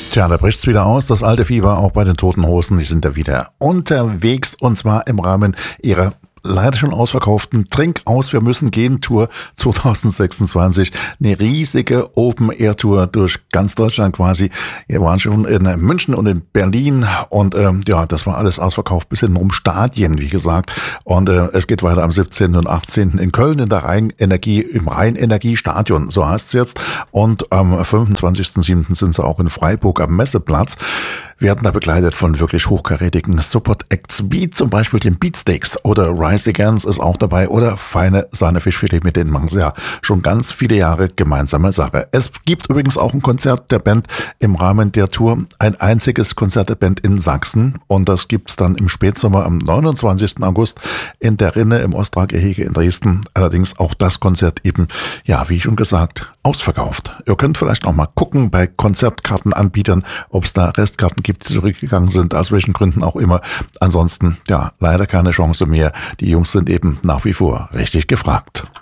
Tja, da bricht's wieder aus, das alte Fieber, auch bei den Toten Hosen. Die sind da wieder unterwegs und zwar im Rahmen ihrer leider schon ausverkauften Trink aus, wir müssen gehen Tour 2026. Eine riesige Open-Air-Tour durch ganz Deutschland quasi. Wir waren schon in München und in Berlin und ja, das war alles ausverkauft bis hin um Stadien, wie gesagt. Und es geht weiter am 17. und 18. in Köln in der im Rhein-Energie-Stadion, so heißt es jetzt. Und am 25.07. sind sie auch in Freiburg am Messeplatz. Wir hatten da begleitet von wirklich hochkarätigen Support-Acts, wie zum Beispiel den Beatsteaks oder Rise Against ist auch dabei oder feine Sahnefischfilet, mit denen machen sie ja schon ganz viele Jahre gemeinsame Sache. Es gibt übrigens auch ein Konzert der Band im Rahmen der Tour, ein einziges Konzert der Band in Sachsen und das gibt's dann im Spätsommer am 29. August in der Rinne im Ostragehege in Dresden. Allerdings auch das Konzert eben, ja, wie schon gesagt, ausverkauft. Ihr könnt vielleicht noch mal gucken bei Konzertkartenanbietern, ob es da Restkarten gibt, die zurückgegangen sind, aus welchen Gründen auch immer. Ansonsten, ja, leider keine Chance mehr. Die Jungs sind eben nach wie vor richtig gefragt.